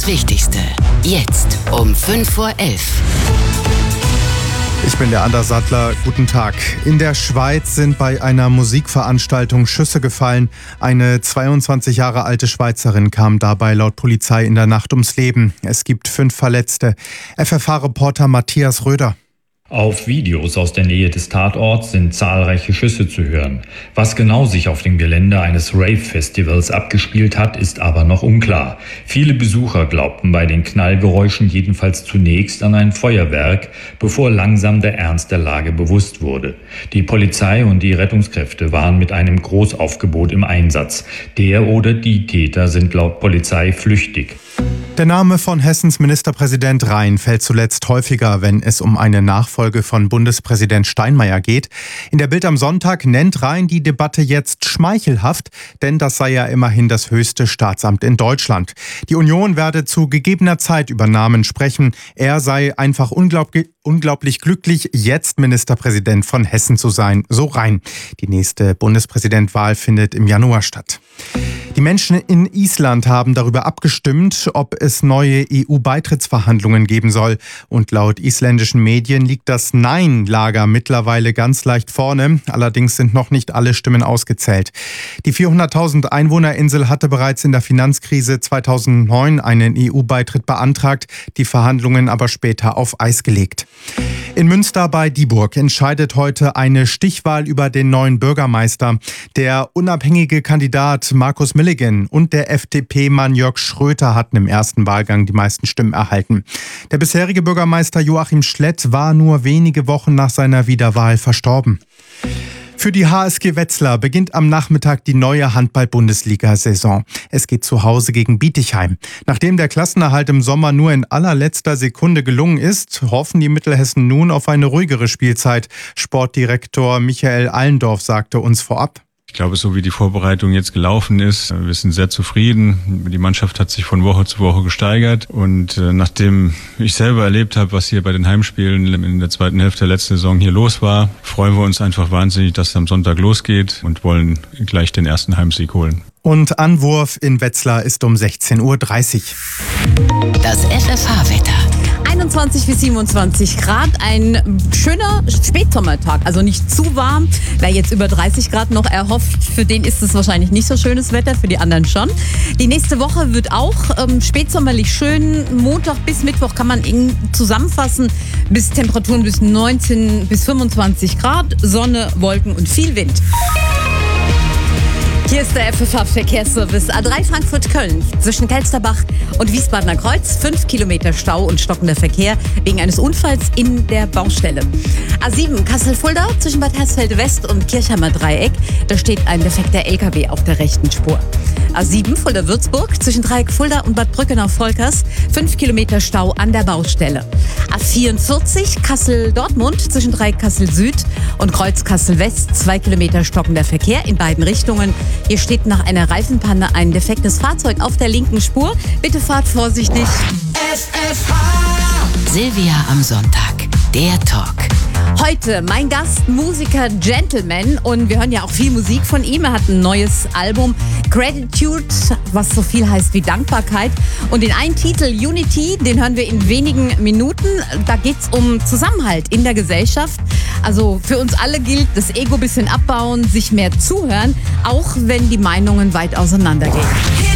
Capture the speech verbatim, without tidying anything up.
Das Wichtigste, jetzt um fünf vor elf. Ich bin der Anders Sattler. Guten Tag. In der Schweiz sind bei einer Musikveranstaltung Schüsse gefallen. Eine zweiundzwanzig Jahre alte Schweizerin kam dabei laut Polizei in der Nacht ums Leben. Es gibt fünf Verletzte. F F H-Reporter Matthias Röder. Auf Videos aus der Nähe des Tatorts sind zahlreiche Schüsse zu hören. Was genau sich auf dem Gelände eines Rave-Festivals abgespielt hat, ist aber noch unklar. Viele Besucher glaubten bei den Knallgeräuschen jedenfalls zunächst an ein Feuerwerk, bevor langsam der Ernst der Lage bewusst wurde. Die Polizei und die Rettungskräfte waren mit einem Großaufgebot im Einsatz. Der oder die Täter sind laut Polizei flüchtig. Der Name von Hessens Ministerpräsident Rhein fällt zuletzt häufiger, wenn es um eine Nachfolge von Bundespräsident Steinmeier geht. In der Bild am Sonntag nennt Rhein die Debatte jetzt schmeichelhaft, denn das sei ja immerhin das höchste Staatsamt in Deutschland. Die Union werde zu gegebener Zeit über Namen sprechen. Er sei einfach unglaublich, unglaublich glücklich, jetzt Ministerpräsident von Hessen zu sein, so Rhein. Die nächste Bundespräsidentwahl findet im Januar statt. Die Menschen in Island haben darüber abgestimmt, ob es neue E U-Beitrittsverhandlungen geben soll. Und laut isländischen Medien liegt das Nein-Lager mittlerweile ganz leicht vorne. Allerdings sind noch nicht alle Stimmen ausgezählt. Die vierhunderttausend Einwohnerinsel hatte bereits in der Finanzkrise zweitausendneun einen E U-Beitritt beantragt, die Verhandlungen aber später auf Eis gelegt. In Münster bei Dieburg entscheidet heute eine Stichwahl über den neuen Bürgermeister. Der unabhängige Kandidat Markus Milligan und der F D P-Mann Jörg Schröter hatten im ersten Wahlgang die meisten Stimmen erhalten. Der bisherige Bürgermeister Joachim Schlett war nur wenige Wochen nach seiner Wiederwahl verstorben. Für die H S G Wetzlar beginnt am Nachmittag die neue Handball-Bundesliga-Saison. Es geht zu Hause gegen Bietigheim. Nachdem der Klassenerhalt im Sommer nur in allerletzter Sekunde gelungen ist, hoffen die Mittelhessen nun auf eine ruhigere Spielzeit. Sportdirektor Michael Allendorf sagte uns vorab: Ich glaube, so wie die Vorbereitung jetzt gelaufen ist, wir sind sehr zufrieden. Die Mannschaft hat sich von Woche zu Woche gesteigert. Und äh, nachdem ich selber erlebt habe, was hier bei den Heimspielen in der zweiten Hälfte der letzten Saison hier los war, freuen wir uns einfach wahnsinnig, dass es am Sonntag losgeht und wollen gleich den ersten Heimsieg holen. Und Anwurf in Wetzlar ist um sechzehn Uhr dreißig. Das F F H-Wetter. einundzwanzig bis siebenundzwanzig Grad, ein schöner Spätsommertag, also nicht zu warm. Wer jetzt über dreißig Grad noch erhofft, für den ist es wahrscheinlich nicht so schönes Wetter, für die anderen schon. Die nächste Woche wird auch ähm, spätsommerlich schön. Montag bis Mittwoch kann man eng zusammenfassen, bis Temperaturen bis neunzehn bis fünfundzwanzig Grad, Sonne, Wolken und viel Wind. Hier ist der F F H-Verkehrsservice A drei Frankfurt-Köln. Zwischen Kelsterbach und Wiesbadener Kreuz fünf Kilometer Stau und stockender Verkehr wegen eines Unfalls in der Baustelle. A sieben Kassel-Fulda zwischen Bad Hersfeld-West und Kirchheimer Dreieck. Da steht ein defekter L K W auf der rechten Spur. A sieben Fulda-Würzburg zwischen Dreieck Fulda und Bad Brückenau-Volkers fünf Kilometer Stau an der Baustelle. A vierundvierzig Kassel-Dortmund zwischen Dreieck Kassel-Süd und Kreuz Kassel-West zwei Kilometer stockender Verkehr in beiden Richtungen. Hier steht nach einer Reifenpanne ein defektes Fahrzeug auf der linken Spur. Bitte fahrt vorsichtig. F F H. Silvia am Sonntag. Der Talk. Heute mein Gast, Musiker Gentleman, und wir hören ja auch viel Musik von ihm. Er hat ein neues Album, Gratitude, was so viel heißt wie Dankbarkeit. Und den einen Titel, Unity, den hören wir in wenigen Minuten. Da geht es um Zusammenhalt in der Gesellschaft. Also für uns alle gilt, das Ego ein bisschen abbauen, sich mehr zuhören, auch wenn die Meinungen weit auseinandergehen.